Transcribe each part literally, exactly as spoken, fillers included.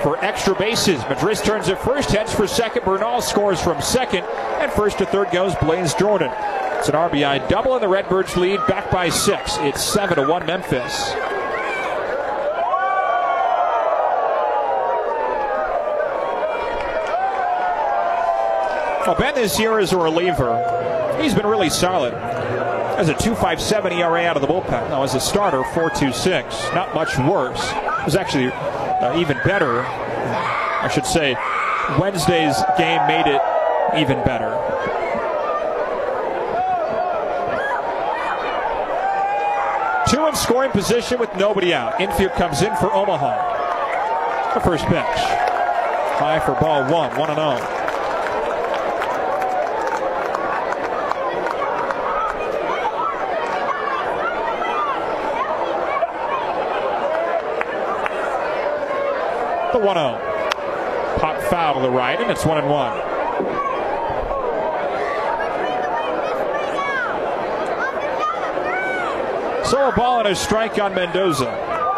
for extra bases. Madris turns at first, heads for second. Bernal scores from second, and first to third goes Blaze Jordan. It's an R B I double, and the Redbirds lead back by six. It's seven to one Memphis. Well, Ben this year is a reliever. He's been really solid. Has a two point five seven E R A out of the bullpen. Now, as a starter, four point two six. Not much worse. It was actually uh, even better. I should say, Wednesday's game made it even better. Two in scoring position with nobody out. Infield comes in for Omaha. The first pitch. High for ball one, one and oh. The one oh. Pop foul to the right, and it's one and one. So a ball and a strike on Mendoza.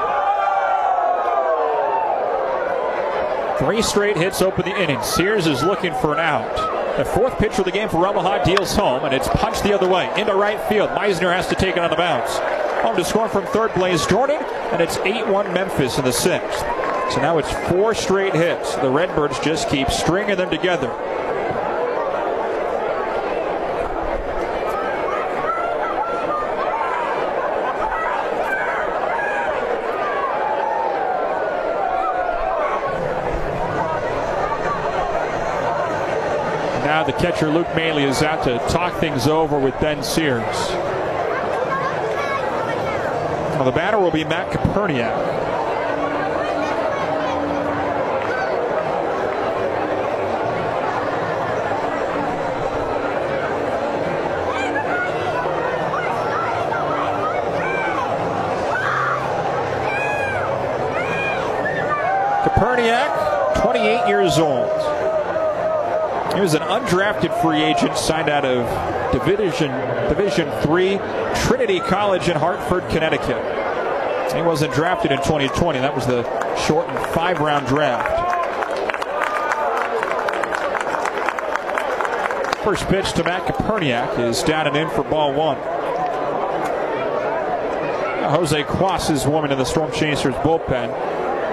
Three straight hits open the inning. Sears is looking for an out. The fourth pitch of the game for Omaha deals home, and it's punched the other way into right field. Meisner has to take it on the bounce. Home to score from third, Blaze Jordan, and it's eight one Memphis in the sixth. So now it's four straight hits. The Redbirds just keep stringing them together. Now the catcher Luke Maley is out to talk things over with Ben Sears. Well, the batter will be Matt Koperniak. Koperniak, twenty-eight years old. He was an undrafted free agent signed out of Division Division three Trinity College in Hartford, Connecticut. He wasn't drafted in twenty twenty. That was the shortened five-round draft. First pitch to Matt Koperniak is down and in for ball one. Jose Quas is warming in the Storm Chasers bullpen.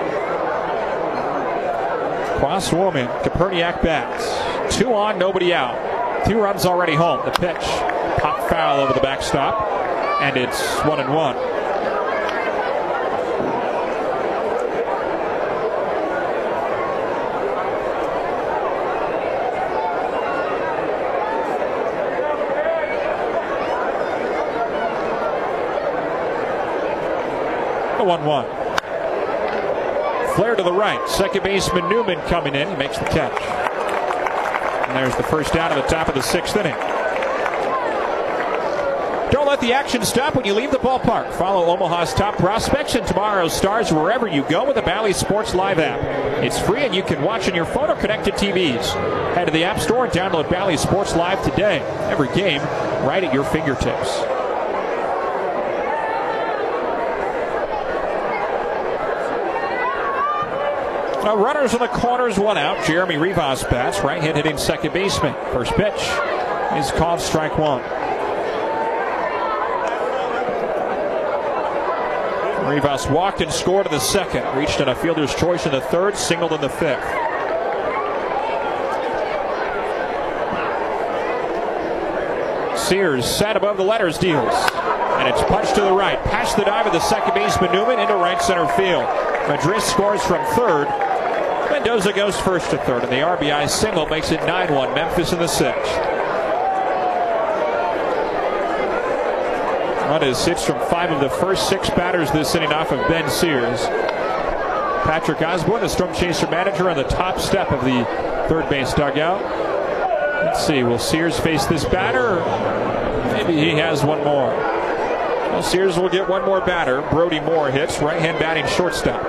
Quas warming. Koperniak bats. Two on, nobody out. Two runs already home. The pitch. Pop foul over the backstop. And it's one and one. The one one. Flare to the right. Second baseman Newman coming in. He makes the catch. And there's the first down at the top of the sixth inning. Don't let the action stop when you leave the ballpark. Follow Omaha's top prospects and tomorrow's stars wherever you go with the Bally Sports Live app. It's free and you can watch on your phone or connected T Vs. Head to the App Store and download Bally Sports Live today. Every game right at your fingertips. Now runners in the corners, one out. Jeremy Rivas bats, right hand hitting second baseman. First pitch is called strike one. Rivas walked and scored in the second. Reached on a fielder's choice in the third, singled in the fifth. Sears sat above the letters, deals. And it's punched to the right. Past the dive of the second baseman Newman into right center field. Madris scores from third. Mendoza goes first to third, and the R B I single makes it nine one Memphis in the sixth. Run is hits from five of the first six batters this inning off of Ben Sears. Patrick Osborne, the Storm Chaser manager, on the top step of the third base dugout. Let's see, will Sears face this batter? Maybe he has one more. Well, Sears will get one more batter. Brody Moore hits, right-hand batting shortstop.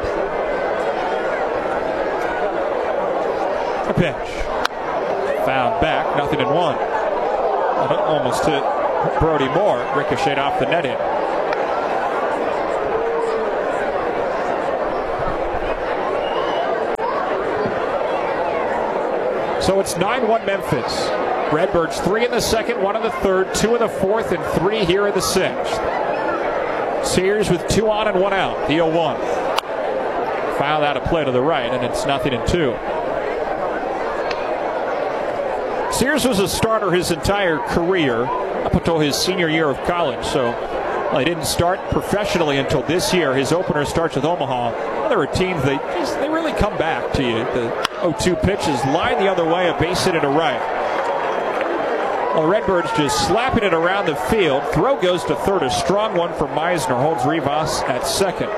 A pitch. Fouled back, nothing in one. Almost hit Brody Moore, ricocheted off the netting. So it's nine one Memphis. Redbirds three in the second, one in the third, two in the fourth, and three here in the sixth. Sears with two on and one out. The oh one. Fouled out a play to the right, and it's nothing and two. Sears was a starter his entire career up until his senior year of college. So well, he didn't start professionally until this year. His opener starts with Omaha. Well, there are teams, they just, they really come back to you. The oh two pitch is lined the other way, a base hit to right. Well, the Redbirds just slapping it around the field. Throw goes to third. A strong one for Meisner. Holds Rivas at second.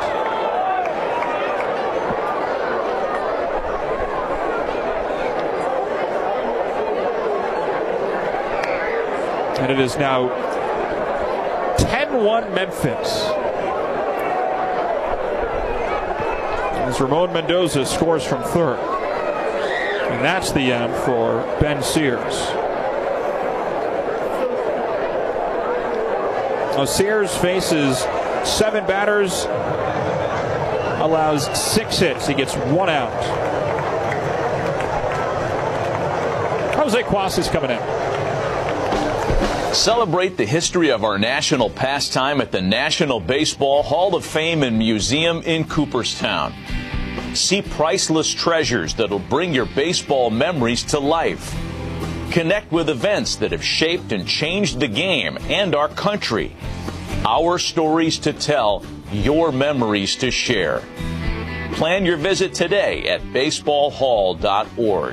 And it is now ten one Memphis. As Ramon Mendoza scores from third. And that's the end for Ben Sears. Now Sears faces seven batters, allows six hits. He gets one out. Jose Cuas is coming in. Celebrate the history of our national pastime at the National Baseball Hall of Fame and Museum in Cooperstown. See priceless treasures that'll bring your baseball memories to life. Connect with events that have shaped and changed the game and our country. Our stories to tell, your memories to share. Plan your visit today at baseball hall dot org.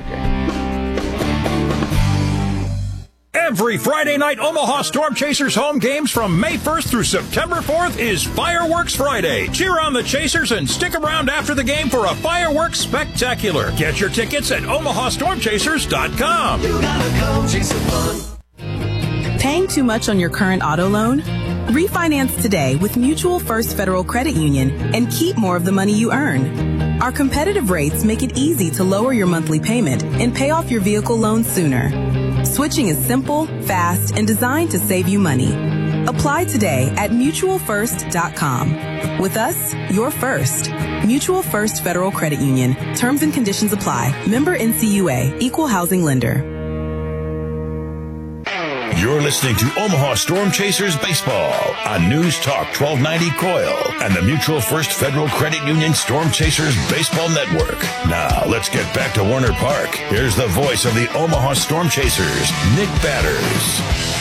Every Friday night Omaha Storm Chasers home games from May first through September fourth is Fireworks Friday. Cheer on the Chasers and stick around after the game for a fireworks spectacular. Get your tickets at omaha storm chasers dot com. You gotta come chase some fun. Paying too much on your current auto loan? Refinance today with Mutual First Federal Credit Union and keep more of the money you earn. Our competitive rates make it easy to lower your monthly payment and pay off your vehicle loan sooner. Switching is simple, fast, and designed to save you money. Apply today at mutual first dot com. With us, you're first. Mutual First Federal Credit Union. Terms and conditions apply. Member N C U A. Equal housing lender. You're listening to Omaha Storm Chasers Baseball on News Talk twelve ninety Coil and the Mutual First Federal Credit Union Storm Chasers Baseball Network. Now, let's get back to Warner Park. Here's the voice of the Omaha Storm Chasers, Nick Batters.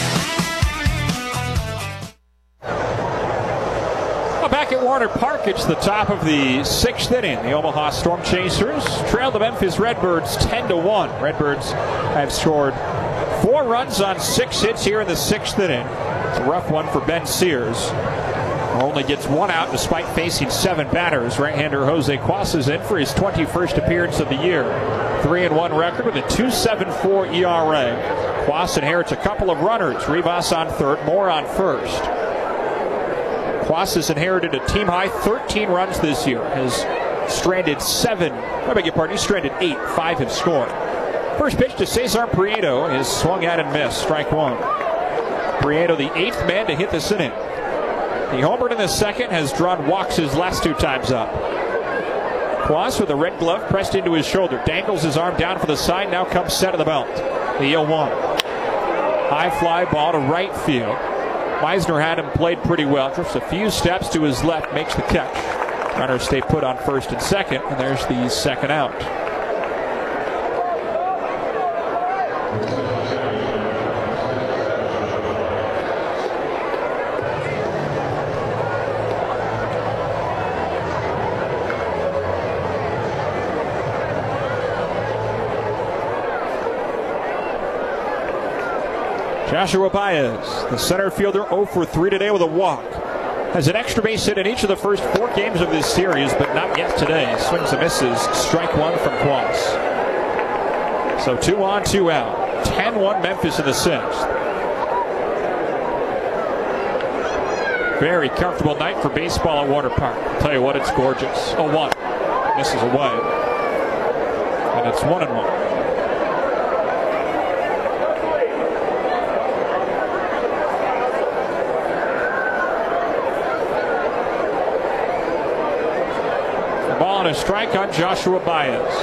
Well, back at Warner Park, it's the top of the sixth inning. The Omaha Storm Chasers trail the Memphis Redbirds ten to one. Redbirds have scored four runs on six hits here in the sixth inning. It's a rough one for Ben Sears, who only gets one out despite facing seven batters. Right-hander Jose Cuas is in for his twenty-first appearance of the year. three and one record with a two point seven four E R A. Cuas inherits a couple of runners. Rivas on third, Moore on first. Cuas has inherited a team-high thirteen runs this year. Has stranded seven. I beg your pardon, he's stranded eight. Five have scored. First pitch to Cesar Prieto is swung at and missed. Strike one. Prieto, the eighth man to hit this inning. The homer in the second has drawn walks his last two times up. Cuas with a red glove pressed into his shoulder. Dangles his arm down for the side. Now comes set of the belt. The oh one. High fly ball to right field. Meisner had him played pretty well. Drifts a few steps to his left. Makes the catch. Runners stay put on first and second. And there's the second out. Joshua Baez, the center fielder, oh for three today with a walk. Has an extra base hit in each of the first four games of this series, but not yet today. Swings and misses. Strike one from Cuas. So two on, two out. ten one Memphis in the sixth. Very comfortable night for baseball at Warner Park. I'll tell you what, it's gorgeous. oh one. Misses away. And it's one and one. A strike on Joshua Baez.